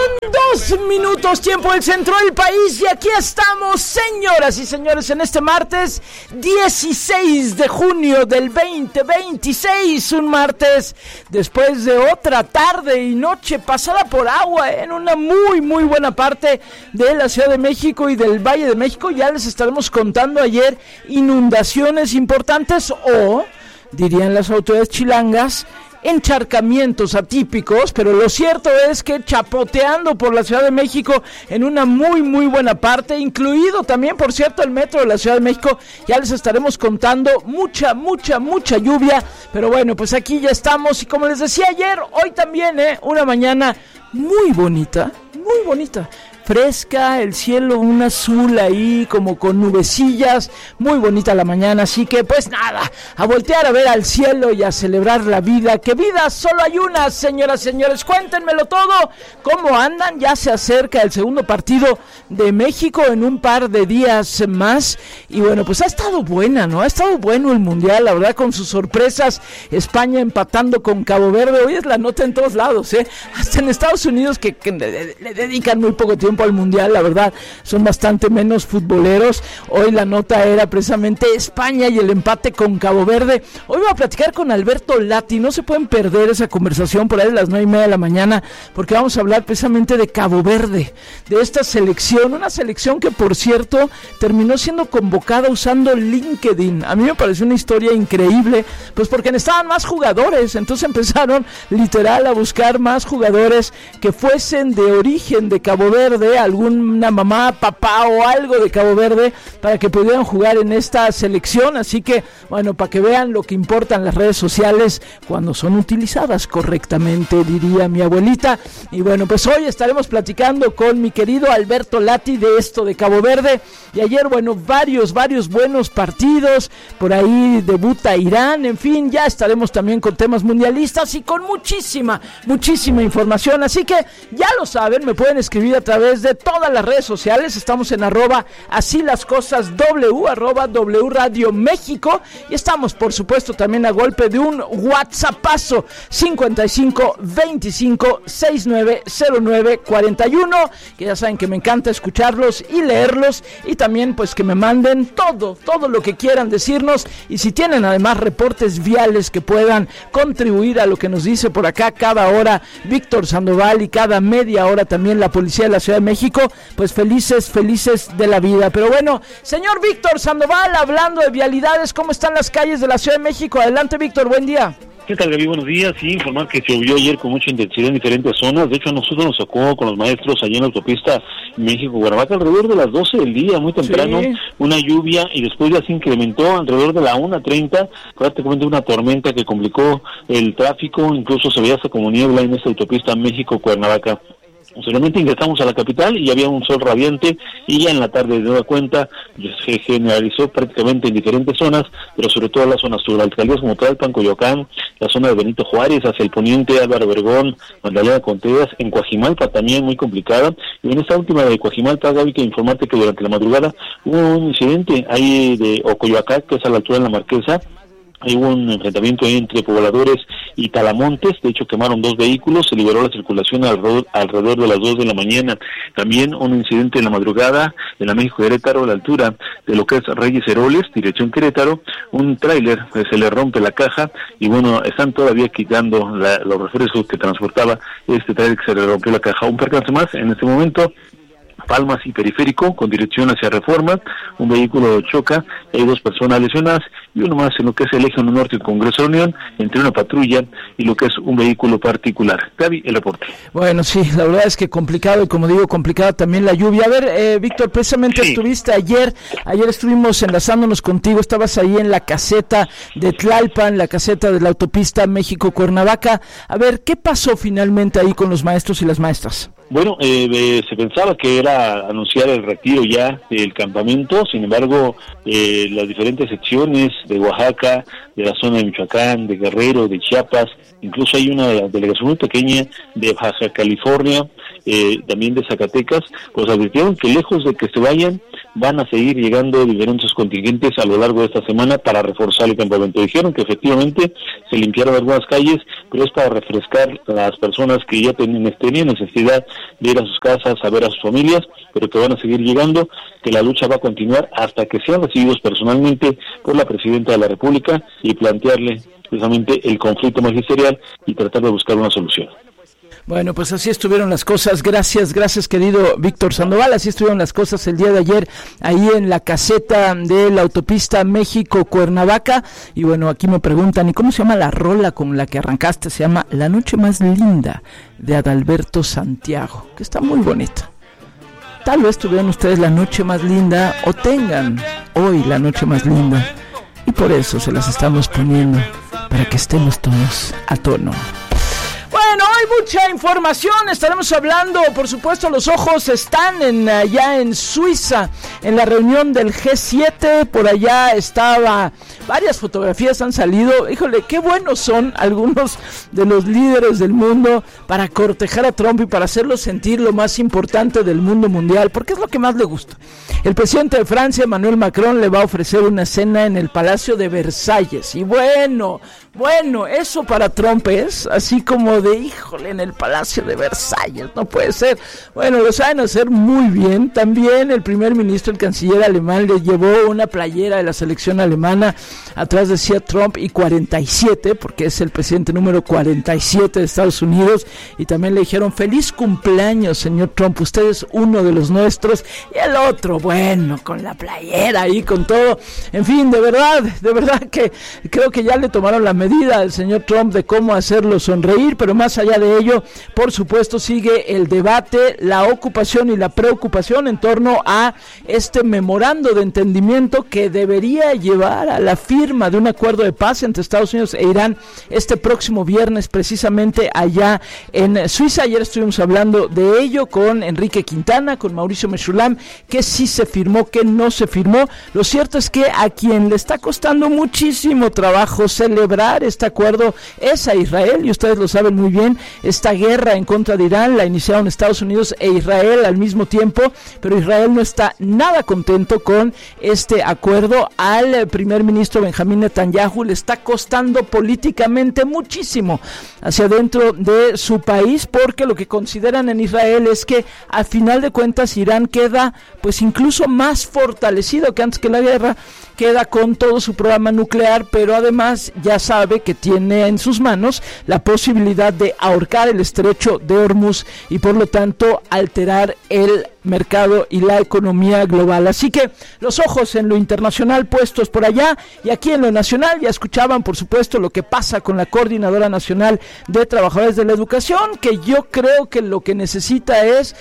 2 minutos, tiempo del centro del país, y aquí estamos, señoras y señores, en este martes 16 de junio del 2026, un martes después de otra tarde y noche pasada por agua en una muy buena parte de la Ciudad de México y del Valle de México. Ya les estaremos contando ayer inundaciones importantes o, dirían las autoridades chilangas, encharcamientos atípicos, pero lo cierto es que chapoteando por la Ciudad de México en una muy buena parte, incluido también, por cierto, el metro de la Ciudad de México. Ya les estaremos contando mucha lluvia, pero bueno, pues aquí ya estamos, y como les decía ayer, hoy también, una mañana muy bonita, fresca, el cielo un azul ahí como con nubecillas, muy bonita la mañana, así que pues nada, a voltear a ver al cielo y a celebrar la vida, que vida solo hay una, señoras y señores. Cuéntenmelo todo, ¿cómo andan? Ya se acerca el segundo partido de México en un par de días más, y bueno, pues ha estado buena, ¿no? Ha estado bueno el Mundial, la verdad, con sus sorpresas. España empatando con Cabo Verde, hoy es la nota en todos lados, hasta en Estados Unidos que le dedican muy poco tiempo al Mundial, la verdad, son bastante menos futboleros. Hoy la nota era precisamente España y el empate con Cabo Verde. Hoy voy a platicar con Alberto Lati, no se pueden perder esa conversación por ahí de las 9:30 de la mañana, porque vamos a hablar precisamente de Cabo Verde, de esta selección, una selección que, por cierto, terminó siendo convocada usando LinkedIn. A mí me pareció una historia increíble, pues porque necesitaban más jugadores, entonces empezaron literal a buscar más jugadores que fuesen de origen de Cabo Verde, alguna mamá, papá o algo de Cabo Verde, para que pudieran jugar en esta selección. Así que, bueno, para que vean lo que importan las redes sociales cuando son utilizadas correctamente, diría mi abuelita. Y bueno, pues hoy estaremos platicando con mi querido Alberto Lati de esto de Cabo Verde. Y ayer, bueno, varios buenos partidos, por ahí debuta Irán, en fin, ya estaremos también con temas mundialistas y con muchísima información. Así que ya lo saben, me pueden escribir a través de todas las redes sociales. Estamos en @asílascosasw, @W Radio México, y estamos, por supuesto, también a golpe de un WhatsAppazo 55 25 69 09 41, que ya saben que me encanta escucharlos y leerlos, y también pues que me manden todo lo que quieran decirnos, y si tienen además reportes viales que puedan contribuir a lo que nos dice por acá cada hora Víctor Sandoval, y cada media hora también la policía de la Ciudad de México, pues felices de la vida. Pero bueno, señor Víctor Sandoval, hablando de vialidades, ¿cómo están las calles de la Ciudad de México? Adelante, Víctor, buen día. ¿Qué tal, Gaby? Buenos días. Sí, informar que llovió ayer con mucha intensidad en diferentes zonas. De hecho, a nosotros nos tocó con los maestros allá en la autopista México-Cuernavaca alrededor de las 12 del día, muy temprano, sí, una lluvia, y después ya se incrementó alrededor de la 1:30, prácticamente una tormenta que complicó el tráfico, incluso se veía hasta como niebla en esta autopista México-Cuernavaca. Posteriormente ingresamos a la capital y había un sol radiante, y ya en la tarde, de nueva cuenta, se generalizó prácticamente en diferentes zonas, pero sobre todo en la zona sur, alcaldías como Tlalpan, Coyoacán, la zona de Benito Juárez, hacia el poniente, Álvaro Obregón, Magdalena Contreras, en Coajimalpa también muy complicada. Y en esta última de Coajimalpa, Gaby, que informarte que durante la madrugada hubo un incidente ahí de Ocoyoacán, que es a la altura de la Marquesa. Hubo un enfrentamiento entre pobladores y talamontes, de hecho quemaron 2 vehículos, se liberó la circulación alrededor de las 2 de la mañana. También un incidente en la madrugada en la México-Querétaro, a la altura de lo que es Reyes Heroles, dirección Querétaro, un tráiler se le rompe la caja, y bueno, están todavía quitando los refrescos que transportaba este tráiler que se le rompió la caja. Un percance más en este momento, Palmas y Periférico, con dirección hacia Reforma, un vehículo choca, hay 2 personas lesionadas, y uno más en lo que es el eje 1 norte y Congreso Unión, entre una patrulla y lo que es un vehículo particular. Gaby, el reporte. Bueno, sí, la verdad es que complicado, y como digo, complicada también la lluvia. A ver, Víctor, precisamente sí, estuviste ayer estuvimos enlazándonos contigo, estabas ahí en la caseta de Tlalpan, la caseta de la autopista México-Cuernavaca. A ver, ¿qué pasó finalmente ahí con los maestros y las maestras? Bueno, se pensaba que era anunciar el retiro ya del campamento, sin embargo, las diferentes secciones de Oaxaca, de la zona de Michoacán, de Guerrero, de Chiapas, incluso hay una delegación muy pequeña de Baja California también de Zacatecas, pues advirtieron que lejos de que se vayan, van a seguir llegando diferentes contingentes a lo largo de esta semana para reforzar el campamento. Dijeron que efectivamente se limpiaron algunas calles, pero es para refrescar a las personas que ya tenían necesidad de ir a sus casas, a ver a sus familias, pero que van a seguir llegando, que la lucha va a continuar hasta que sean recibidos personalmente por la Presidenta de la República y plantearle precisamente el conflicto magisterial y tratar de buscar una solución. Bueno, pues así estuvieron las cosas. Gracias querido Víctor Sandoval. Así estuvieron las cosas el día de ayer ahí en la caseta de la autopista México-Cuernavaca. Y bueno, aquí me preguntan, ¿y cómo se llama la rola con la que arrancaste? Se llama La Noche Más Linda, de Adalberto Santiago, que está muy bonita. Tal vez tuvieron ustedes la noche más linda o tengan hoy la noche más linda. Y por eso se las estamos poniendo, para que estemos todos a tono. Bueno, hay mucha información, estaremos hablando, por supuesto, los ojos están allá en Suiza, en la reunión del G7, por allá estaba, varias fotografías han salido, híjole, qué buenos son algunos de los líderes del mundo para cortejar a Trump y para hacerlo sentir lo más importante del mundo mundial, porque es lo que más le gusta. El presidente de Francia, Emmanuel Macron, le va a ofrecer una cena en el Palacio de Versalles, y bueno, eso para Trump es así como de, híjole, en el Palacio de Versalles, no puede ser. Bueno, lo saben hacer muy bien. También el primer ministro, el canciller alemán, le llevó una playera de la selección alemana. Atrás decía Trump y 47, porque es el presidente número 47 de Estados Unidos. Y también le dijeron, feliz cumpleaños, señor Trump, usted es uno de los nuestros. Y el otro, bueno, con la playera ahí, con todo. En fin, de verdad que creo que ya le tomaron la medida al señor Trump de cómo hacerlo sonreír, pero más allá de ello, por supuesto, sigue el debate, la ocupación y la preocupación en torno a este memorando de entendimiento que debería llevar a la firma de un acuerdo de paz entre Estados Unidos e Irán este próximo viernes, precisamente allá en Suiza. Ayer estuvimos hablando de ello con Enrique Quintana, con Mauricio Mechulam, que sí se firmó, que no se firmó. Lo cierto es que a quien le está costando muchísimo trabajo celebrar este acuerdo es a Israel, y ustedes lo saben muy bien. Esta guerra en contra de Irán la iniciaron Estados Unidos e Israel al mismo tiempo, pero Israel no está nada contento con este acuerdo. Al primer ministro Benjamín Netanyahu le está costando políticamente muchísimo hacia dentro de su país, porque lo que consideran en Israel es que a final de cuentas Irán queda pues incluso más fortalecido que antes que la guerra, queda con todo su programa nuclear, pero además ya sabe que tiene en sus manos la posibilidad de ahorcar el estrecho de Hormuz y por lo tanto alterar el mercado y la economía global. Así que los ojos en lo internacional puestos por allá, y aquí en lo nacional ya escuchaban, por supuesto, lo que pasa con la Coordinadora Nacional de Trabajadores de la Educación, que yo creo que lo que necesita es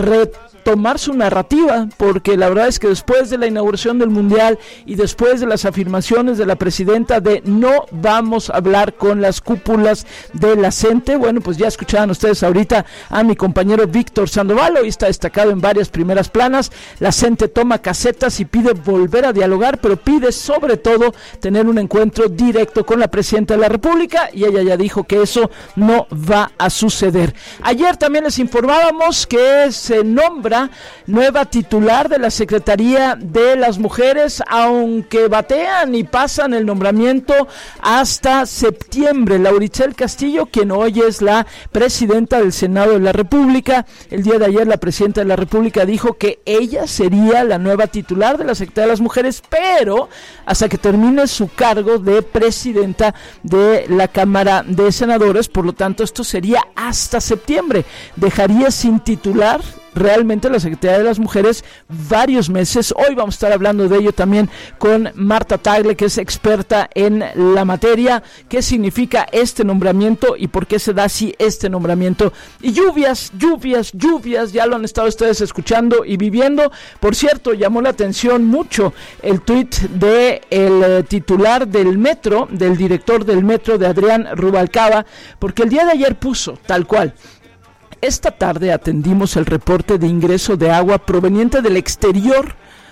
tomar su narrativa, porque la verdad es que después de la inauguración del Mundial y después de las afirmaciones de la presidenta de no vamos a hablar con las cúpulas de la CENTE, bueno, pues ya escuchaban ustedes ahorita a mi compañero Víctor Sandoval, hoy está destacado en varias primeras planas. La CENTE toma casetas y pide volver a dialogar, pero pide sobre todo tener un encuentro directo con la presidenta de la República, y ella ya dijo que eso no va a suceder. Ayer también les informábamos que se nombra nueva titular de la Secretaría de las Mujeres, aunque batean y pasan el nombramiento hasta septiembre. Lauricel Castillo, quien hoy es la presidenta del Senado de la República, el día de ayer la presidenta de la República dijo que ella sería la nueva titular de la Secretaría de las Mujeres, pero hasta que termine su cargo de presidenta de la Cámara de Senadores, por lo tanto esto sería hasta septiembre. Dejaría sin titular realmente la Secretaría de las Mujeres varios meses. Hoy vamos a estar hablando de ello también con Marta Tagle, que es experta en la materia, qué significa este nombramiento y por qué se da así este nombramiento. Y lluvias, ya lo han estado ustedes escuchando y viviendo. Por cierto, llamó la atención mucho el tuit de el titular del metro, del director del metro, de Adrián Rubalcaba, porque el día de ayer puso tal cual: esta tarde atendimos el reporte de ingreso de agua proveniente del exterior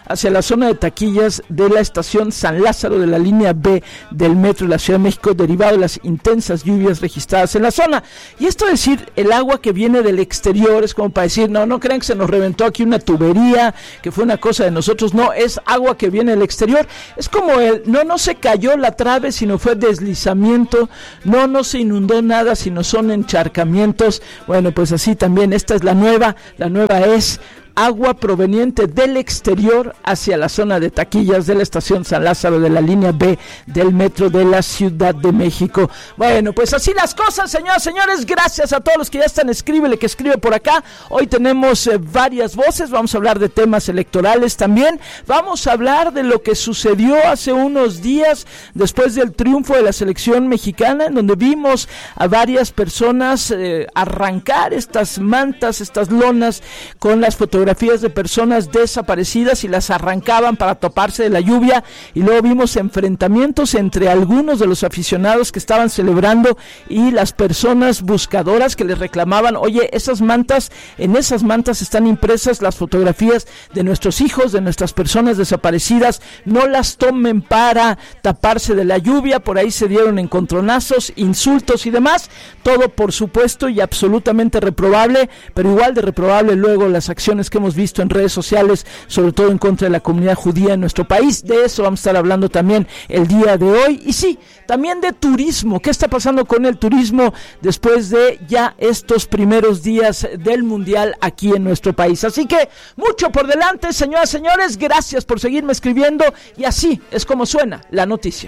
hacia la zona de taquillas de la estación San Lázaro de la línea B del metro de la Ciudad de México, derivado de las intensas lluvias registradas en la zona. Y esto es decir, el agua que viene del exterior es como para decir, no crean que se nos reventó aquí una tubería, que fue una cosa de nosotros, no, es agua que viene del exterior. Es como no se cayó la trave, sino fue deslizamiento, no se inundó nada, sino son encharcamientos. Bueno, pues así también, esta es la nueva es agua proveniente del exterior hacia la zona de taquillas de la estación San Lázaro de la línea B del metro de la Ciudad de México. Bueno, pues así las cosas, señoras, señores. Gracias a todos los que ya están, escribe por acá. Hoy tenemos varias voces, vamos a hablar de temas electorales también, vamos a hablar de lo que sucedió hace unos días después del triunfo de la selección mexicana, en donde vimos a varias personas arrancar estas mantas, estas lonas con las fotografías de personas desaparecidas y las arrancaban para toparse de la lluvia, y luego vimos enfrentamientos entre algunos de los aficionados que estaban celebrando y las personas buscadoras que les reclamaban, oye, en esas mantas están impresas las fotografías de nuestros hijos, de nuestras personas desaparecidas, no las tomen para taparse de la lluvia. Por ahí se dieron encontronazos, insultos y demás, todo por supuesto y absolutamente reprobable, pero igual de reprobable luego las acciones que hemos visto en redes sociales, sobre todo en contra de la comunidad judía en nuestro país. De eso vamos a estar hablando también el día de hoy, y sí, también de turismo. ¿Qué está pasando con el turismo después de ya estos primeros días del Mundial aquí en nuestro país? Así que mucho por delante, señoras, señores, gracias por seguirme escribiendo, y así es como suena la noticia.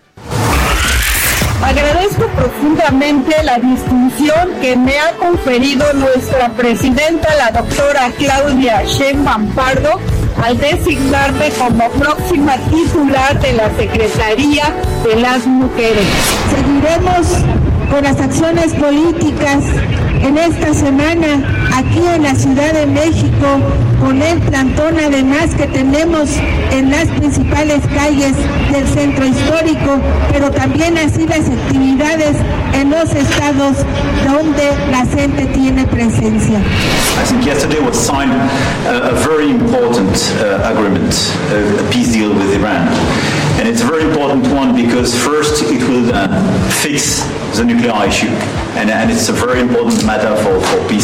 Agradezco profundamente la distinción que me ha conferido nuestra presidenta, la doctora Claudia Sheinbaum Pardo, al designarme como próxima titular de la Secretaría de las Mujeres. Seguiremos con las acciones políticas en esta semana aquí en la Ciudad de México, con el plantón además que tenemos en las principales calles del centro histórico, pero también así las actividades en los estados donde la gente tiene presencia. I think yesterday was signed a very important agreement, a peace deal with Iran. And it's a very important one because first it will fix the nuclear issue. And it's a very important matter for peace